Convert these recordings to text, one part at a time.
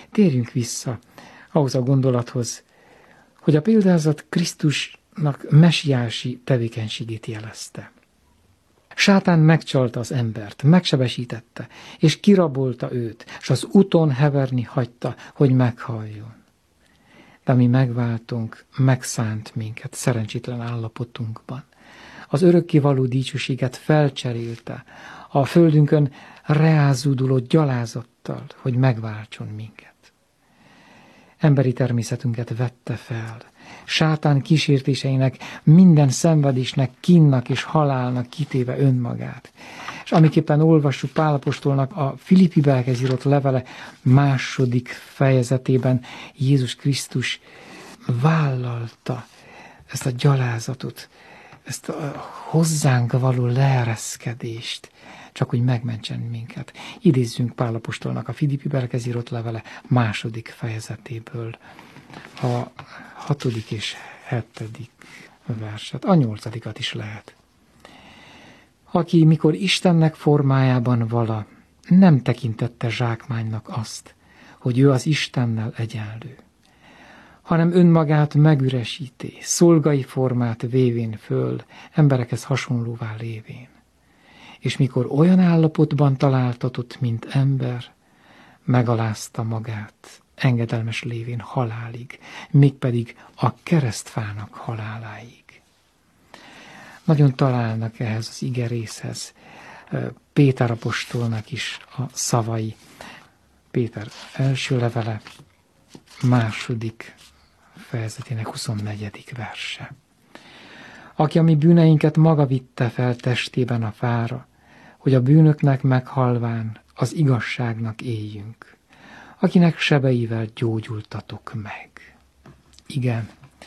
Térjünk vissza ahhoz a gondolathoz, hogy a példázat Krisztusnak mesiási tevékenységét jelezte. Sátán megcsalta az embert, megsebesítette, és kirabolta őt, és az úton heverni hagyta, hogy meghalljon. De mi megváltunk, megszánt minket szerencsétlen állapotunkban. Az örökkévaló dicsőséget felcserélte a földünkön reázóduló gyalázattal, hogy megváltson minket. Emberi természetünket vette fel. Sátán kísértéseinek, minden szenvedésnek, kínnak és halálnak kitéve önmagát. És amiképpen olvassuk Pál apostolnak a Filippiekhez írott levele 2. fejezetében, Jézus Krisztus vállalta ezt a gyalázatot, ezt a hozzánk való leereszkedést, csak hogy megmentsen minket. Idézzünk Pál apostolnak a Filippiekhez írott levele 2. fejezetéből a 6. és 7. verset, a 8. is lehet. Aki, mikor Istennek formájában vala, nem tekintette zsákmánynak azt, hogy ő az Istennel egyenlő, hanem önmagát megüresíti, szolgai formát vévén föl, emberekhez hasonlóvá lévén. És mikor olyan állapotban találtatott, mint ember, megalázta magát, engedelmes lévén halálig, mégpedig a keresztfának haláláig. Nagyon találnak ehhez az ige részhez Péter apostolnak is a szavai. Péter első levele, 2. fejezetének 24. verse. Aki a mi bűneinket maga vitte fel testében a fára, hogy a bűnöknek meghalván az igazságnak éljünk, akinek sebeivel gyógyultatok meg. Igen,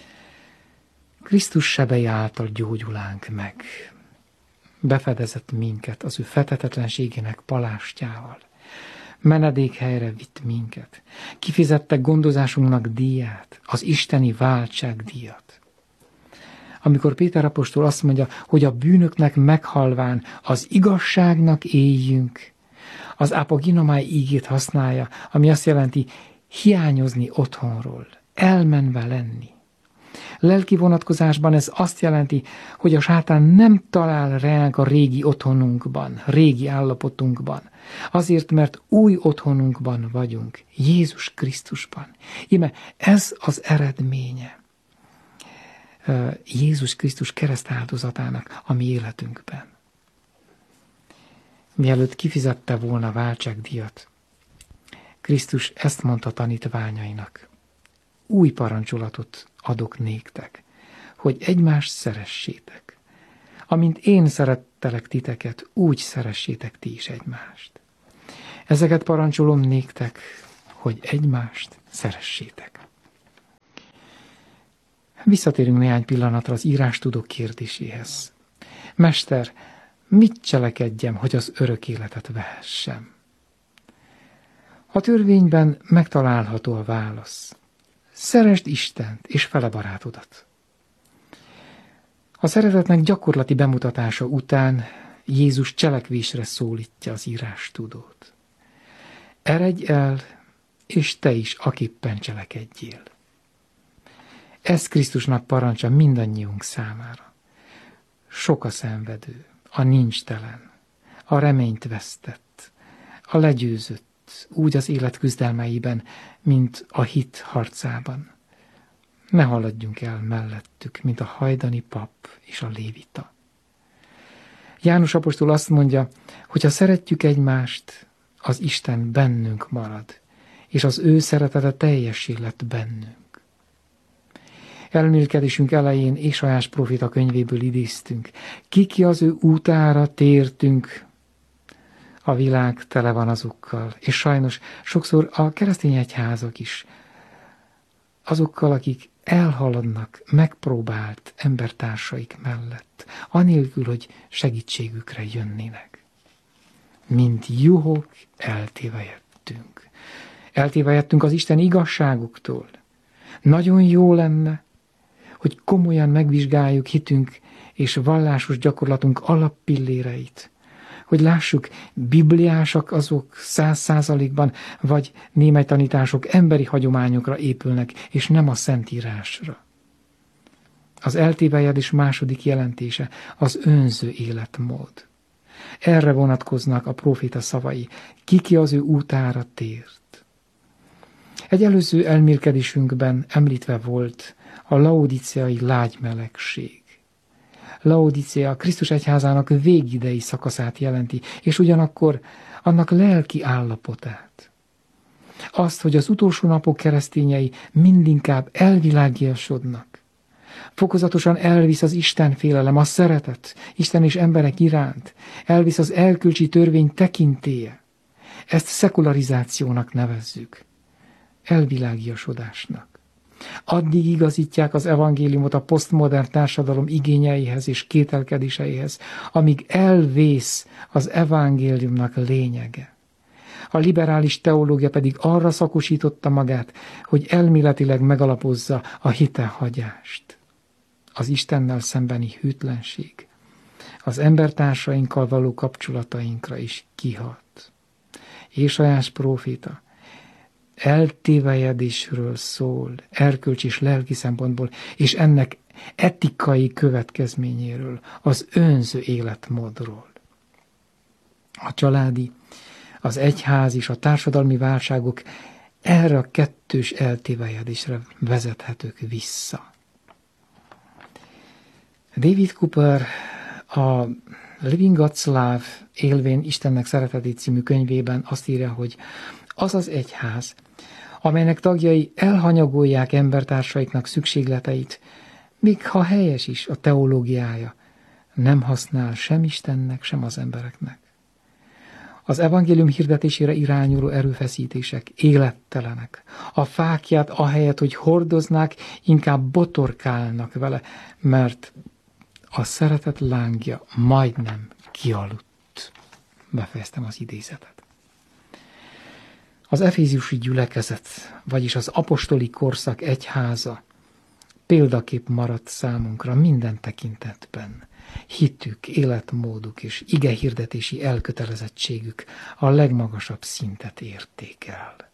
Krisztus sebei által gyógyulánk meg. Befedezett minket az ő fethetetlenségének palástjával. Menedékhelyre vitt minket. Kifizette gondozásunknak díját, az isteni váltság díjat. Amikor Péter apostol azt mondja, hogy a bűnöknek meghalván az igazságnak éljünk, az apoginomai ígét használja, ami azt jelenti hiányozni otthonról, elmenve lenni. Lelki vonatkozásban ez azt jelenti, hogy a sátán nem talál ránk a régi otthonunkban, régi állapotunkban. Azért, mert új otthonunkban vagyunk, Jézus Krisztusban. Íme ez az eredménye Jézus Krisztus keresztáldozatának a mi életünkben. Mielőtt kifizette volna váltságdíjat, Krisztus ezt mondta tanítványainak: új parancsolatot adok néktek, hogy egymást szeressétek. Amint én szerettelek titeket, úgy szeressétek ti is egymást. Ezeket parancsolom néktek, hogy egymást szeressétek. Visszatérünk néhány pillanatra az írástudók kérdéséhez. Mester, mit cselekedjem, hogy az örök életet vehessem? A törvényben megtalálható a válasz. Szeresd Istent és fele barátodat. A szeretetnek gyakorlati bemutatása után Jézus cselekvésre szólítja az írástudót. Eredj el, és te is aképpen cselekedjél. Ez Krisztusnak parancsa mindannyiunk számára. Sok a szenvedő, a nincstelen, a reményt vesztett, a legyőzött, úgy az élet küzdelmeiben, mint a hit harcában. Ne haladjunk el mellettük, mint a hajdani pap és a lévita. János apostol azt mondja, hogy ha szeretjük egymást, az Isten bennünk marad, és az ő szeretete teljessé lett bennünk. Elmélkedésünk elején Ésaiás próféta könyvéből idéztünk. Ki az ő útára tértünk, a világ tele van azokkal, és sajnos sokszor a keresztény egyházak is, azokkal, akik elhaladnak megpróbált embertársaik mellett, anélkül, hogy segítségükre jönnének. Mint juhok eltévejettünk. Eltévejettünk az Isten igazságuktól. Nagyon jó lenne, hogy komolyan megvizsgáljuk hitünk és vallásos gyakorlatunk alappilléreit, hogy lássuk, bibliásak azok 100%-ban, vagy némely tanítások emberi hagyományokra épülnek, és nem a Szentírásra. Az eltévejedés második jelentése az önző életmód. Erre vonatkoznak a próféta szavai, ki az ő útára tért. Egy előző elmélkedésünkben említve volt a laodiceai lágymelegség. Laodicea Krisztus egyházának végidei szakaszát jelenti, és ugyanakkor annak lelki állapotát. Azt, hogy az utolsó napok keresztényei mindinkább elvilágiasodnak. Fokozatosan elvisz az Istenfélelem, a szeretet Isten és emberek iránt, elvisz az erkölcsi törvény tekintélye. Ezt szekularizációnak nevezzük, elvilágiasodásnak. Addig igazítják az evangéliumot a posztmodern társadalom igényeihez és kételkedéseihez, amíg elvész az evangéliumnak lényege. A liberális teológia pedig arra szakosította magát, hogy elméletileg megalapozza a hitehagyást. Az Istennel szembeni hűtlenség az embertársainkkal való kapcsolatainkra is kihat. Ézsaiás próféta eltévejedésről szól, erkölcsi és lelki szempontból, és ennek etikai következményéről, az önző életmódról. A családi, az egyház és a társadalmi válságok erre a kettős eltévejedésre vezethetők vissza. David Cooper a Living God's Love, élvén Istennek szeretetét című könyvében azt írja, hogy az az egyház, amelynek tagjai elhanyagolják embertársaiknak szükségleteit, még ha helyes is a teológiája, nem használ sem Istennek, sem az embereknek. Az evangélium hirdetésére irányuló erőfeszítések élettelenek. A fáklyát ahelyett, hogy hordoznák, inkább botorkálnak vele, mert a szeretet lángja majdnem kialudt. Befejeztem az idézetet. Az eféziusi gyülekezet, vagyis az apostoli korszak egyháza példakép maradt számunkra minden tekintetben. Hitük, életmóduk és igehirdetési elkötelezettségük a legmagasabb szintet érték el.